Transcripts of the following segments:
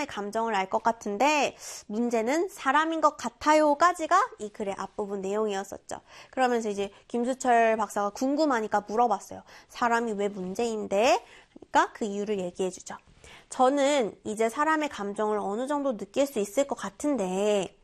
사람의 감정을 알 것 같은데 문제는 사람인 것 같아요까지가 이 글의 앞부분 내용이었었죠. 그러면서 이제 김수철 박사가 궁금하니까 물어봤어요. 사람이 왜 문제인데? 그러니까 그 이유를 얘기해주죠. 저는 이제 사람의 감정을 어느 정도 느낄 수 있을 것 같은데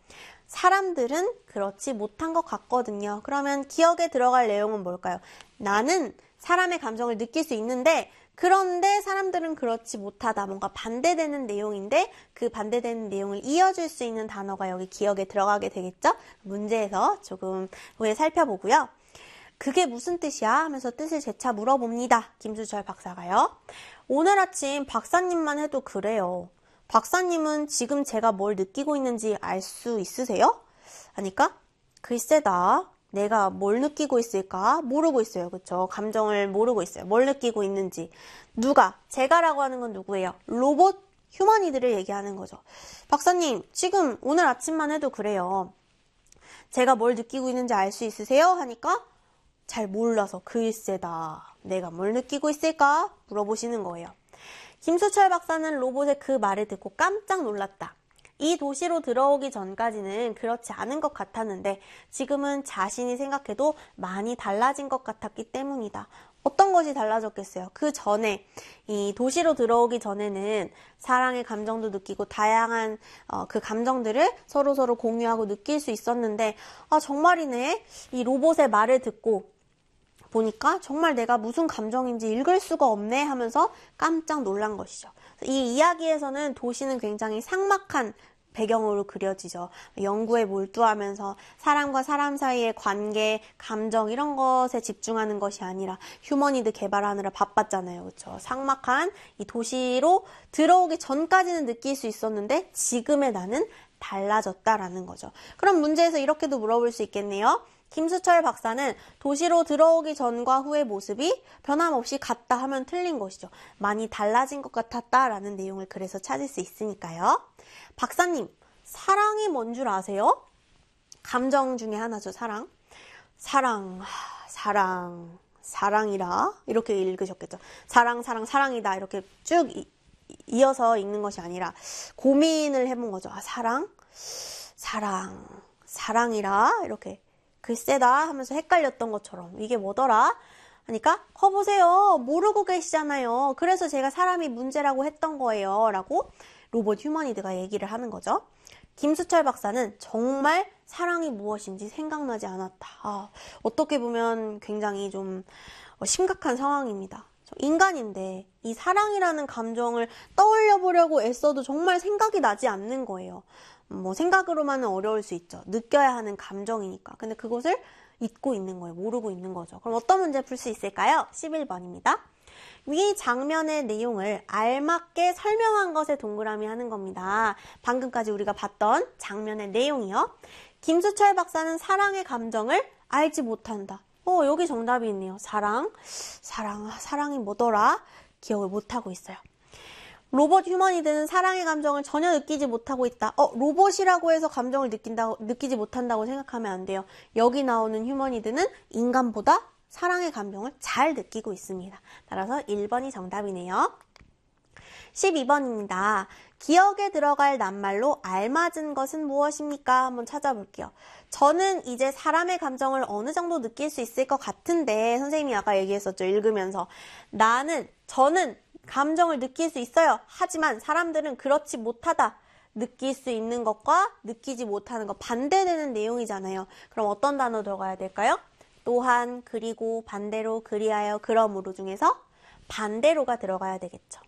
사람들은 그렇지 못한 것 같거든요. 그러면 기억에 들어갈 내용은 뭘까요? 나는 사람의 감정을 느낄 수 있는데 그런데 사람들은 그렇지 못하다. 뭔가 반대되는 내용인데 그 반대되는 내용을 이어줄 수 있는 단어가 여기 기억에 들어가게 되겠죠? 문제에서 조금 후에 살펴보고요. 그게 무슨 뜻이야? 하면서 뜻을 재차 물어봅니다. 김수철 박사가요. 오늘 아침 박사님만 해도 그래요. 박사님은 지금 제가 뭘 느끼고 있는지 알 수 있으세요? 하니까 글쎄다. 내가 뭘 느끼고 있을까? 모르고 있어요. 그쵸? 감정을 모르고 있어요. 뭘 느끼고 있는지. 누가? 제가라고 하는 건 누구예요? 로봇 휴머니드를 얘기하는 거죠. 박사님, 지금 오늘 아침만 해도 그래요. 제가 뭘 느끼고 있는지 알 수 있으세요? 하니까 잘 몰라서 글쎄다. 내가 뭘 느끼고 있을까? 물어보시는 거예요. 김수철 박사는 로봇의 그 말을 듣고 깜짝 놀랐다. 이 도시로 들어오기 전까지는 그렇지 않은 것 같았는데 지금은 자신이 생각해도 많이 달라진 것 같았기 때문이다. 어떤 것이 달라졌겠어요? 그 전에 이 도시로 들어오기 전에는 사랑의 감정도 느끼고 다양한 그 감정들을 서로 공유하고 느낄 수 있었는데 정말이네. 이 로봇의 말을 듣고 보니까 정말 내가 무슨 감정인지 읽을 수가 없네 하면서 깜짝 놀란 것이죠. 이 이야기에서는 도시는 굉장히 삭막한 배경으로 그려지죠. 연구에 몰두하면서 사람과 사람 사이의 관계, 감정 이런 것에 집중하는 것이 아니라 휴머니드 개발하느라 바빴잖아요. 그렇죠? 삭막한 이 도시로 들어오기 전까지는 느낄 수 있었는데 지금의 나는 달라졌다라는 거죠. 그럼 문제에서 이렇게도 물어볼 수 있겠네요. 김수철 박사는 도시로 들어오기 전과 후의 모습이 변함없이 같다 하면 틀린 것이죠. 많이 달라진 것 같았다라는 내용을 그래서 찾을 수 있으니까요. 박사님, 사랑이 뭔 줄 아세요? 감정 중에 하나죠, 사랑. 사랑이라 이렇게 읽으셨겠죠. 사랑이다 이렇게 쭉 이어서 읽는 것이 아니라 고민을 해본 거죠. 사랑이라 이렇게 글쎄다 하면서 헷갈렸던 것처럼 이게 뭐더라? 하니까 보세요. 모르고 계시잖아요. 그래서 제가 사람이 문제라고 했던 거예요. 라고 로봇 휴머니드가 얘기를 하는 거죠. 김수철 박사는 정말 사랑이 무엇인지 생각나지 않았다. 어떻게 보면 굉장히 좀 심각한 상황입니다. 인간인데 이 사랑이라는 감정을 떠올려 보려고 애써도 정말 생각이 나지 않는 거예요. 생각으로만은 어려울 수 있죠. 느껴야 하는 감정이니까. 근데 그것을 잊고 있는 거예요. 모르고 있는 거죠. 그럼 어떤 문제 풀 수 있을까요? 11번입니다. 위 장면의 내용을 알맞게 설명한 것에 동그라미 하는 겁니다. 방금까지 우리가 봤던 장면의 내용이요. 김수철 박사는 사랑의 감정을 알지 못한다. 여기 정답이 있네요. 사랑이 뭐더라? 기억을 못하고 있어요. 로봇 휴머니드는 사랑의 감정을 전혀 느끼지 못하고 있다. 로봇이라고 해서 감정을 느끼지 못한다고 생각하면 안 돼요. 여기 나오는 휴머니드는 인간보다 사랑의 감정을 잘 느끼고 있습니다. 따라서 1번이 정답이네요. 12번입니다. 기억에 들어갈 낱말로 알맞은 것은 무엇입니까? 한번 찾아볼게요. 저는 이제 사람의 감정을 어느 정도 느낄 수 있을 것 같은데 선생님이 아까 얘기했었죠. 읽으면서 저는 감정을 느낄 수 있어요. 하지만 사람들은 그렇지 못하다. 느낄 수 있는 것과 느끼지 못하는 것 반대되는 내용이잖아요. 그럼 어떤 단어 들어가야 될까요? 또한, 그리고, 반대로, 그리하여, 그러므로 중에서 반대로가 들어가야 되겠죠.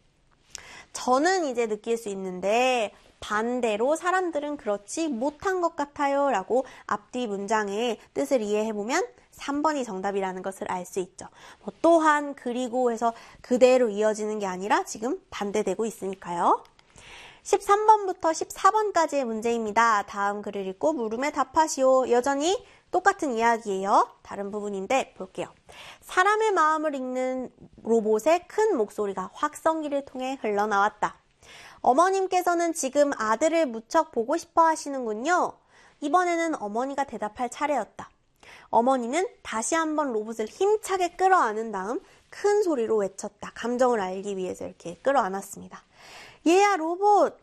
저는 이제 느낄 수 있는데 반대로 사람들은 그렇지 못한 것 같아요 라고 앞뒤 문장의 뜻을 이해해보면 3번이 정답이라는 것을 알 수 있죠. 또한, 그리고 해서 그대로 이어지는 게 아니라 지금 반대되고 있으니까요. 13번부터 14번까지의 문제입니다. 다음 글을 읽고 물음에 답하시오. 여전히 똑같은 이야기예요. 다른 부분인데 볼게요. 사람의 마음을 읽는 로봇의 큰 목소리가 확성기를 통해 흘러나왔다. 어머님께서는 지금 아들을 무척 보고 싶어 하시는군요. 이번에는 어머니가 대답할 차례였다. 어머니는 다시 한번 로봇을 힘차게 끌어안은 다음 큰 소리로 외쳤다. 감정을 알기 위해서 이렇게 끌어안았습니다. 얘야 로봇,